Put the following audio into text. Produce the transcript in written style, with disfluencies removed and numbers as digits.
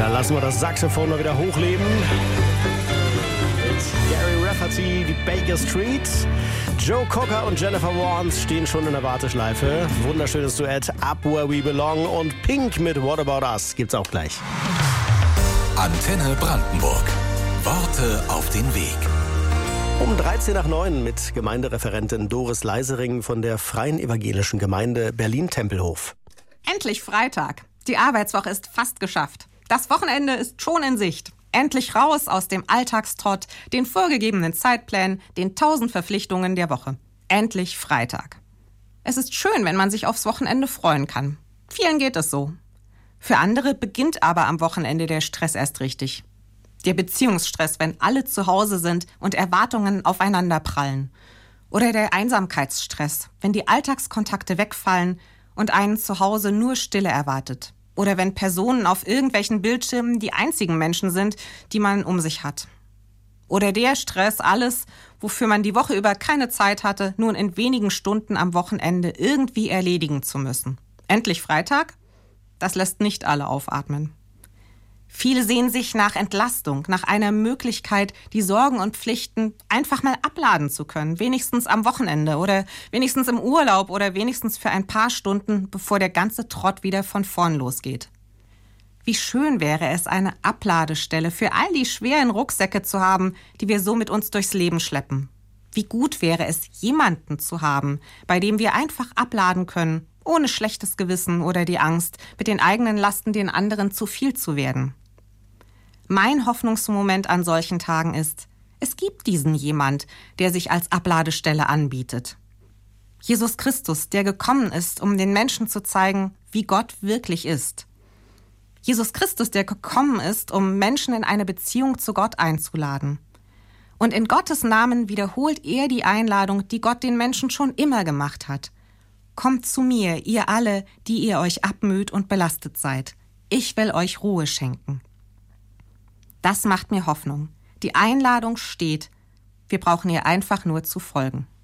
Da lassen wir das Saxophon mal wieder hochleben. Mit Gary Rafferty, die Baker Street. Joe Cocker und Jennifer Warnes stehen schon in der Warteschleife. Wunderschönes Duett, Up Where We Belong. Und Pink mit What About Us gibt's auch gleich. Antenne Brandenburg. Worte auf den Weg. Um 8:13 mit Gemeindereferentin Doris Leisering von der Freien Evangelischen Gemeinde Berlin-Tempelhof. Endlich Freitag. Die Arbeitswoche ist fast geschafft. Das Wochenende ist schon in Sicht. Endlich raus aus dem Alltagstrott, den vorgegebenen Zeitplänen, den 1000 Verpflichtungen der Woche. Endlich Freitag. Es ist schön, wenn man sich aufs Wochenende freuen kann. Vielen geht es so. Für andere beginnt aber am Wochenende der Stress erst richtig. Der Beziehungsstress, wenn alle zu Hause sind und Erwartungen aufeinander prallen. Oder der Einsamkeitsstress, wenn die Alltagskontakte wegfallen und einen zu Hause nur Stille erwartet. Oder wenn Personen auf irgendwelchen Bildschirmen die einzigen Menschen sind, die man um sich hat. Oder der Stress, alles, wofür man die Woche über keine Zeit hatte, nun in wenigen Stunden am Wochenende irgendwie erledigen zu müssen. Endlich Freitag? Das lässt nicht alle aufatmen. Viele sehen sich nach Entlastung, nach einer Möglichkeit, die Sorgen und Pflichten einfach mal abladen zu können. Wenigstens am Wochenende oder wenigstens im Urlaub oder wenigstens für ein paar Stunden, bevor der ganze Trott wieder von vorn losgeht. Wie schön wäre es, eine Abladestelle für all die schweren Rucksäcke zu haben, die wir so mit uns durchs Leben schleppen. Wie gut wäre es, jemanden zu haben, bei dem wir einfach abladen können, ohne schlechtes Gewissen oder die Angst, mit den eigenen Lasten den anderen zu viel zu werden. Mein Hoffnungsmoment an solchen Tagen ist, es gibt diesen jemand, der sich als Abladestelle anbietet. Jesus Christus, der gekommen ist, um den Menschen zu zeigen, wie Gott wirklich ist. Jesus Christus, der gekommen ist, um Menschen in eine Beziehung zu Gott einzuladen. Und in Gottes Namen wiederholt er die Einladung, die Gott den Menschen schon immer gemacht hat. Kommt zu mir, ihr alle, die ihr euch abmüht und belastet seid. Ich will euch Ruhe schenken. Das macht mir Hoffnung. Die Einladung steht. Wir brauchen ihr einfach nur zu folgen.